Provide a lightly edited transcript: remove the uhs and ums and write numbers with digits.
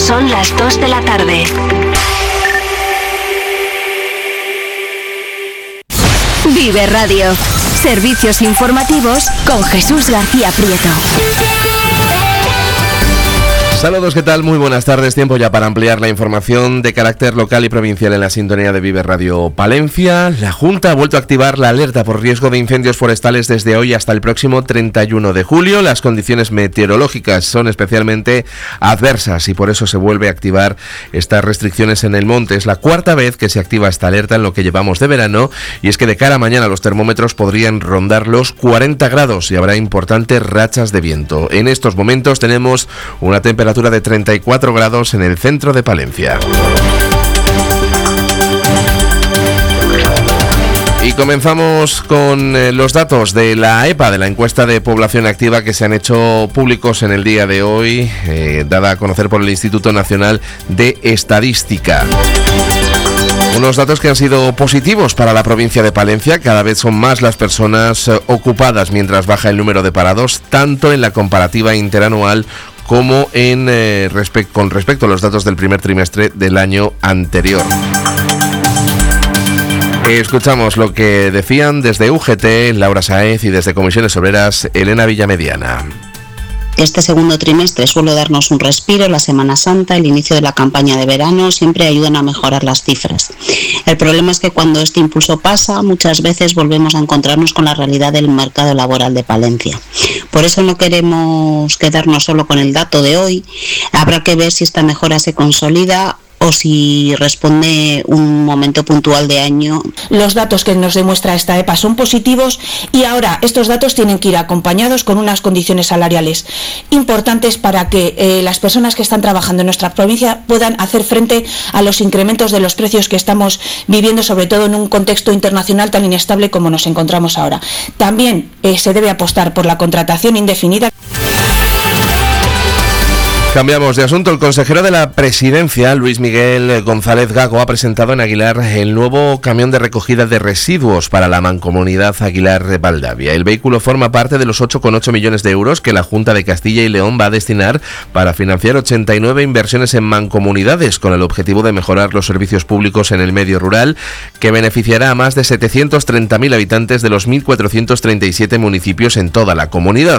Son las 2 de la tarde. Vive Radio. Servicios informativos con Jesús García Prieto. Saludos, ¿qué tal? Muy buenas tardes. Tiempo ya para ampliar la información de carácter local y provincial en la sintonía de Vive Radio Palencia. La Junta ha vuelto a activar la alerta por riesgo de incendios forestales desde hoy hasta el próximo 31 de julio. Las condiciones meteorológicas son especialmente adversas y por eso se vuelve a activar estas restricciones en el monte. Es la cuarta vez que se activa esta alerta en lo que llevamos de verano, y es que de cara a mañana los termómetros podrían rondar los 40 grados y habrá importantes rachas de viento. En estos momentos tenemos una temperatura de 34 grados en el centro de Palencia. Y comenzamos con los datos de la EPA, de la encuesta de población activa, que se han hecho públicos en el día de hoy, dada a conocer por el Instituto Nacional de Estadística. Unos datos que han sido positivos para la provincia de Palencia. Cada vez son más las personas ocupadas mientras baja el número de parados, tanto en la comparativa interanual como con respecto a los datos del primer trimestre del año anterior. Escuchamos lo que decían desde UGT, Laura Sáez, y desde Comisiones Obreras, Elena Villamediana. Este segundo trimestre suele darnos un respiro. La Semana Santa, el inicio de la campaña de verano siempre ayudan a mejorar las cifras. El problema es que cuando este impulso pasa, muchas veces volvemos a encontrarnos con la realidad del mercado laboral de Palencia. Por eso no queremos quedarnos solo con el dato de hoy. Habrá que ver si esta mejora se consolida o si responde un momento puntual de año. Los datos que nos demuestra esta EPA son positivos y ahora estos datos tienen que ir acompañados con unas condiciones salariales importantes para que las personas que están trabajando en nuestra provincia puedan hacer frente a los incrementos de los precios que estamos viviendo, sobre todo en un contexto internacional tan inestable como nos encontramos ahora. También se debe apostar por la contratación indefinida. Cambiamos de asunto. El consejero de la Presidencia, Luis Miguel González Gago, ha presentado en Aguilar el nuevo camión de recogida de residuos para la mancomunidad Aguilar de Valdavia. El vehículo forma parte de los 8,8 millones de euros que la Junta de Castilla y León va a destinar para financiar 89 inversiones en mancomunidades, con el objetivo de mejorar los servicios públicos en el medio rural, que beneficiará a más de 730.000 habitantes de los 1.437 municipios en toda la comunidad.